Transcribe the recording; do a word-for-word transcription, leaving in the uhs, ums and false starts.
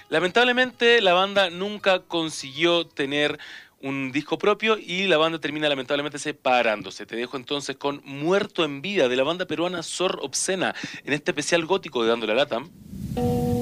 Lamentablemente, la banda nunca consiguió tener un disco propio y la banda termina lamentablemente separándose. Te dejo entonces con Muerto en Vida de la banda peruana Sor Obscena en este especial gótico de Dando la Lata.